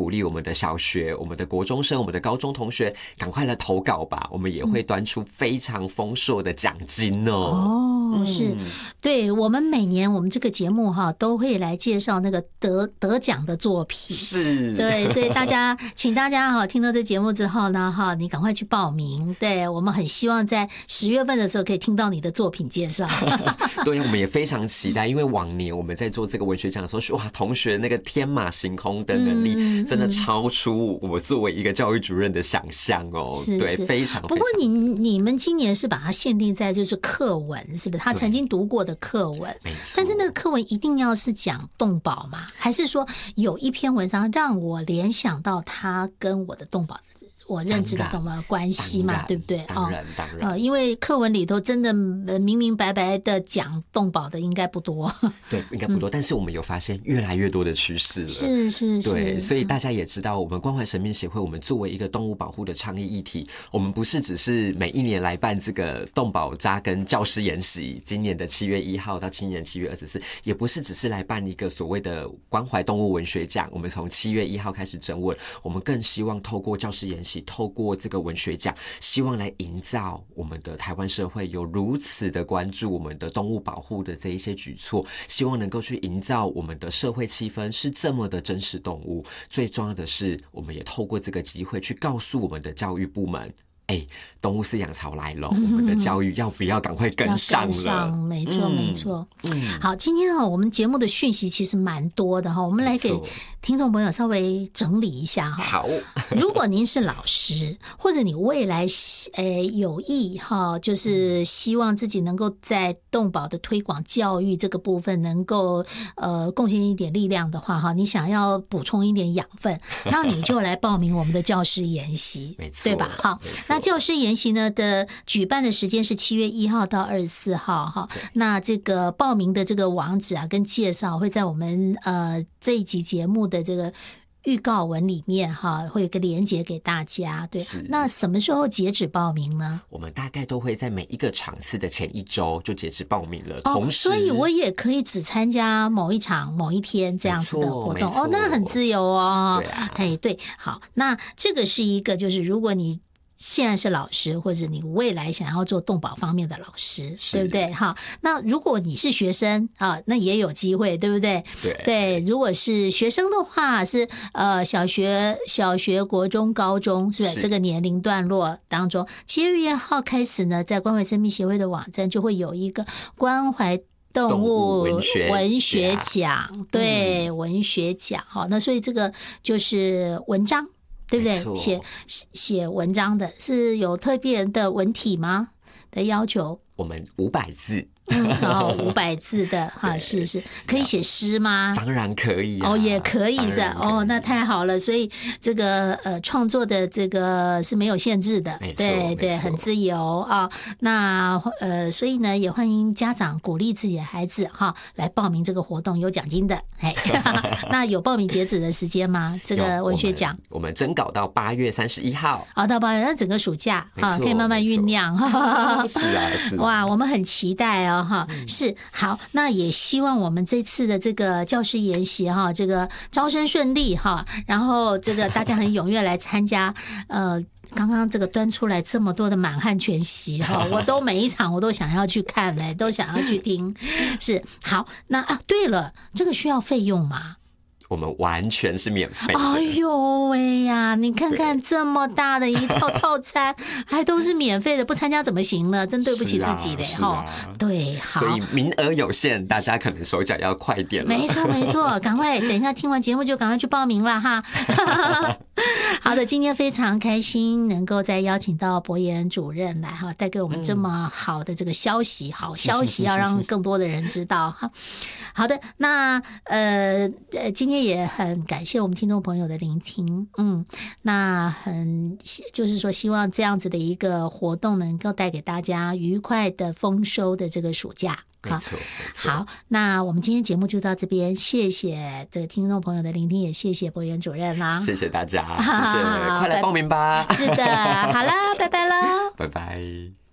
鼓励我们的小学、我们的国中生、我们的高中同学赶快来投稿吧，我们也会端出非常丰硕的奖金哦。 是，对，我们每年我们这个节目都会来介绍那个得奖的作品， 是， 对，所以请大家听到这节目之后呢你赶快去报名，对，我们很希望在10月份的时候可以听到你的作品介绍。 对，我们也非常期待，因为往年我们在做这个文学奖的时候，哇，同学那个天马行空的能力真的超出我作为一个教育主任的想象哦。对，非常。 不过你们今年是把它限定在就是课文，是不是？他曾经读过的课文， 没错。 但是那个课文一定要是讲动保吗？还是说有一篇文章让我联想到他跟我的动保？我认知的动保关系嘛，对不对？ 当然， 因为课文里头真的明明白白的讲动保的应该不多， 对，应该不多。但是我们有发现越来越多的趋势了， 是， 对，所以大家也知道，我们关怀生命协会，我们作为一个动物保护的倡议议题，我们不是只是每一年来办这个动保扎根教师研习，今年的7月1号到今年7月24，也不是只是来办一个所谓的关怀动物文学奖。我们从7月1号开始征文，我们更希望透过教师研习，透过这个文学奖，希望来营造我们的台湾社会有如此的关注我们的动物保护的这一些举措，希望能够去营造我们的社会气氛是这么的珍视动物。最重要的是，我们也透过这个机会去告诉我们的教育部门，动物饲养潮来了，我们的教育要不要赶快跟上了？ 没错。好，今天我们节目的讯息其实蛮多的我们来给听众朋友稍微整理一下好， 如果您是老师，或者你未来有意就是希望自己能够在动保的推广教育这个部分能够贡献一点力量的话你想要补充一点养分，那你就来报名我们的教师研习， 没错， 对吧？好，那教师研习呢的举办的时间是7月1号到24号那这个报名的这个网址跟介绍会在我们这一集节目的这个预告文里面会有个连结给大家。对，那什么时候截止报名呢？ 我们大概都会在每一个场次的前1周就截止报名了。同时， 所以我也可以只参加某一场某一天这样子的活动那很自由对对，好，那这个是一个就是如果你现在是老师，或者你未来想要做动保方面的老师，对不对？那如果你是学生那也有机会，对不对？对，如果是学生的话，是小学、国中、高中，是不是这个年龄段落当中？7月1号开始呢，在关怀生命协会的网站就会有一个关怀动物文学奖，对，文学奖那所以这个就是文章。对不对？写文章的是有特别的文体吗？的要求？ 我们500字。 500字的是可以写诗吗？ 当然可以也可以是那太好了。所以这个创作的这个是没有限制的，对，很自由那所以呢，也欢迎家长鼓励自己的孩子来报名这个活动，有奖金的。那有报名截止的时间吗？这个文学奖我们征稿到8月31号。 到8月，那整个暑假可以慢慢酝酿。 是哇，我们很期待是好，那也希望我们这次的这个教师研习这个招生顺利然后这个大家很踊跃来参加。刚刚这个端出来这么多的满汉全席我都每一场我都想要去看都想要去听。是好，那对了，这个需要费用吗？ 我们完全是免费的。 哎呦喂呀，你看看这么大的一套套餐还都是免费的，不参加怎么行呢？真对不起自己的对，好， 所以名额有限，大家可能手脚要快点了。 没错，赶快等一下听完节目就赶快去报名了好的，今天非常开心能够再邀请到博妍主任来带给我们这么好的这个消息，好消息要让更多的人知道好的，那今天也很感谢我们听众朋友的聆听，那就是说希望这样子的一个活动能够带给大家愉快的丰收的这个暑假。 没错。 好，那我们今天节目就到这边，谢谢这个听众朋友的聆听，也谢谢博妍主任啦， 谢谢大家，谢谢，快来报名吧。 是的，好啦，拜拜喽， 拜拜。